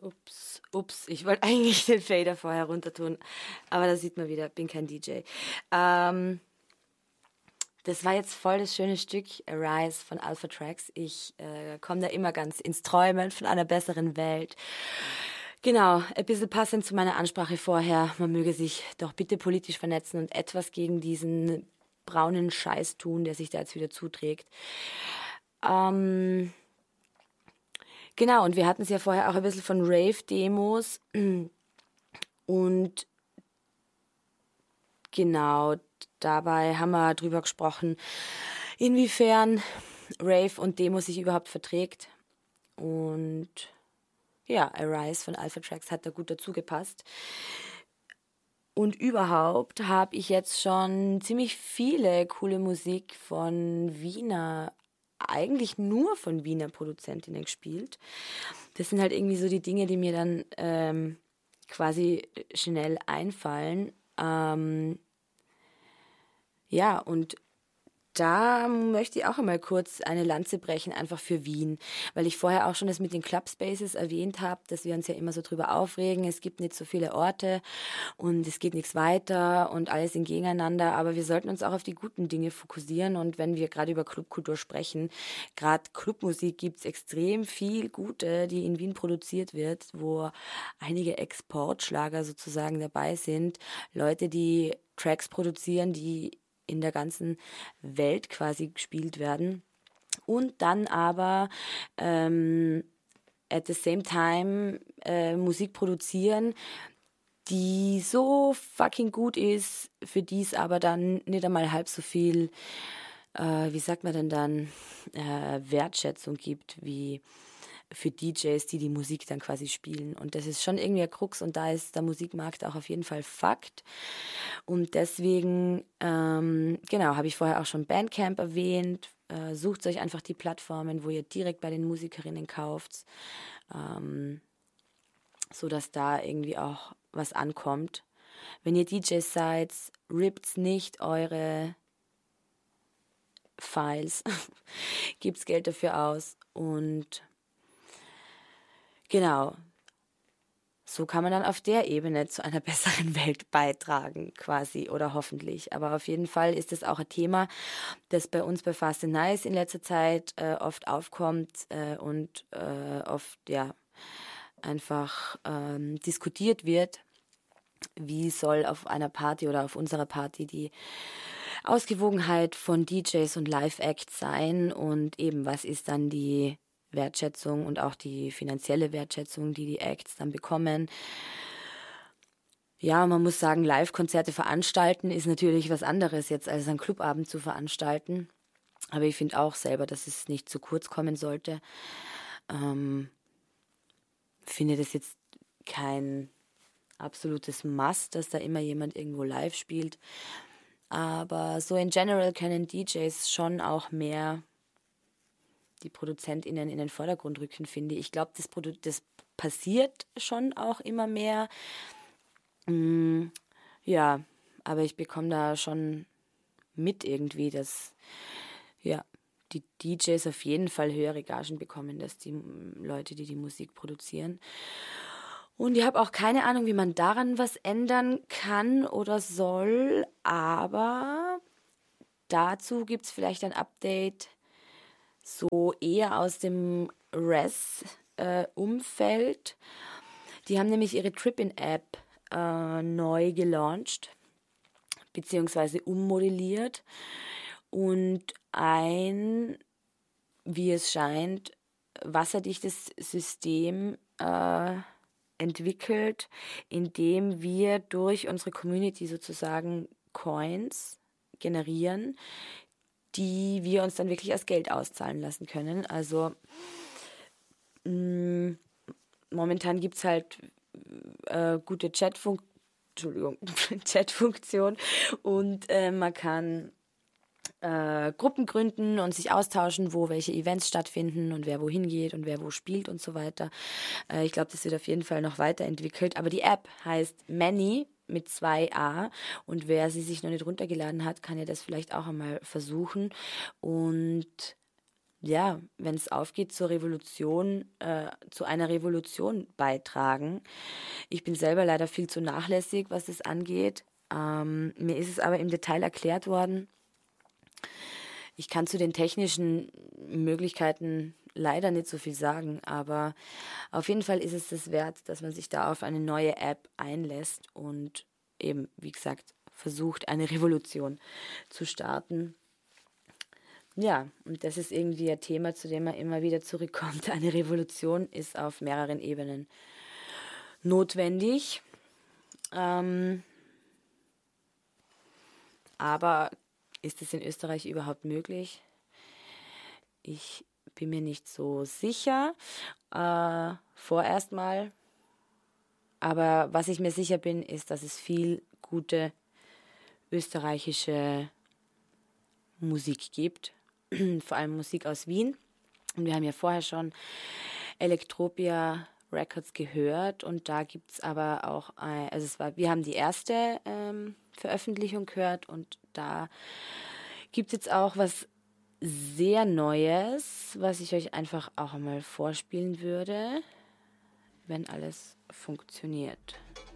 Ich wollte eigentlich den Fader vorher runter tun, aber da sieht man wieder, bin kein DJ. Das war jetzt voll das schöne Stück, Arise von Alpha Tracks. Ich komme da immer ganz ins Träumen von einer besseren Welt. Genau, ein bisschen passend zu meiner Ansprache vorher. Man möge sich doch bitte politisch vernetzen und etwas gegen diesen braunen Scheiß tun, der sich da jetzt wieder zuträgt. Genau, und wir hatten es ja vorher auch ein bisschen von Rave-Demos. Und genau, dabei haben wir drüber gesprochen, inwiefern Rave und Demo sich überhaupt verträgt. Und ja, Arise von Alpha Tracks hat da gut dazu gepasst. Und überhaupt habe ich jetzt schon ziemlich viele coole Musik von eigentlich nur von Wiener Produzentinnen gespielt. Das sind halt irgendwie so die Dinge, die mir dann quasi schnell einfallen. Ja, und da möchte ich auch einmal kurz eine Lanze brechen, einfach für Wien, weil ich vorher auch schon das mit den Clubspaces erwähnt habe, dass wir uns ja immer so drüber aufregen, es gibt nicht so viele Orte und es geht nichts weiter und alles sind gegeneinander, aber wir sollten uns auch auf die guten Dinge fokussieren und wenn wir gerade über Clubkultur sprechen, gerade Clubmusik gibt es extrem viel Gute, die in Wien produziert wird, wo einige Exportschlager sozusagen dabei sind, Leute, die Tracks produzieren, die in der ganzen Welt quasi gespielt werden und dann aber at the same time Musik produzieren, die so fucking gut ist, für die es aber dann nicht einmal halb so viel, wie sagt man denn dann, Wertschätzung gibt, wie für DJs, die die Musik dann quasi spielen. Und das ist schon irgendwie ein Krux und da ist der Musikmarkt auch auf jeden Fall Fakt. Und deswegen, genau, habe ich vorher auch schon Bandcamp erwähnt. Sucht euch einfach die Plattformen, wo ihr direkt bei den Musikerinnen kauft, sodass da irgendwie auch was ankommt. Wenn ihr DJs seid, rippt nicht eure Files, gebt Geld dafür aus und genau, so kann man dann auf der Ebene zu einer besseren Welt beitragen, quasi, oder hoffentlich. Aber auf jeden Fall ist es auch ein Thema, das bei uns bei Fast and Nice in letzter Zeit oft aufkommt und oft, ja, einfach diskutiert wird. Wie soll auf einer Party oder auf unserer Party die Ausgewogenheit von DJs und Live-Acts sein und eben, was ist dann die Wertschätzung und auch die finanzielle Wertschätzung, die die Acts dann bekommen. Ja, man muss sagen, Live-Konzerte veranstalten ist natürlich was anderes jetzt, als einen Clubabend zu veranstalten. Aber ich finde auch selber, dass es nicht zu kurz kommen sollte. Finde das jetzt kein absolutes Must, dass da immer jemand irgendwo live spielt. Aber so in general können DJs schon auch mehr die ProduzentInnen in den Vordergrund rücken, finde ich. Ich glaube, das passiert schon auch immer mehr. Ja, aber ich bekomme da schon mit irgendwie, dass ja, die DJs auf jeden Fall höhere Gagen bekommen, als die Leute, die die Musik produzieren. Und ich habe auch keine Ahnung, wie man daran was ändern kann oder soll, aber dazu gibt es vielleicht ein Update so eher aus dem Res-Umfeld. Die haben nämlich ihre Trippin-App neu gelauncht, beziehungsweise ummodelliert und ein, wie es scheint, wasserdichtes System entwickelt, indem wir durch unsere Community sozusagen Coins generieren, die wir uns dann wirklich als Geld auszahlen lassen können. Also momentan gibt es halt gute Chatfunktion und man kann Gruppen gründen und sich austauschen, wo welche Events stattfinden und wer wohin geht und wer wo spielt und so weiter. Ich glaube, das wird auf jeden Fall noch weiterentwickelt. Aber die App heißt Many mit 2 A und wer sie sich noch nicht runtergeladen hat, kann ja das vielleicht auch einmal versuchen. Und ja, wenn es aufgeht, zur Revolution, zu einer Revolution beitragen. Ich bin selber leider viel zu nachlässig, was das angeht. Mir ist es aber im Detail erklärt worden. Ich kann zu den technischen Möglichkeiten leider nicht so viel sagen, aber auf jeden Fall ist es das wert, dass man sich da auf eine neue App einlässt und eben, wie gesagt, versucht, eine Revolution zu starten. Ja, und das ist irgendwie ein Thema, zu dem man immer wieder zurückkommt. Eine Revolution ist auf mehreren Ebenen notwendig. Aber ist es in Österreich überhaupt möglich? Ich bin mir nicht so sicher. Vorerst mal. Aber was ich mir sicher bin, ist, dass es viel gute österreichische Musik gibt. Vor allem Musik aus Wien. Und wir haben ja vorher schon Elektropia Records gehört und da gibt es aber auch, wir haben die erste Veröffentlichung gehört und da gibt es jetzt auch was sehr Neues, was ich euch einfach auch einmal vorspielen würde, wenn alles funktioniert.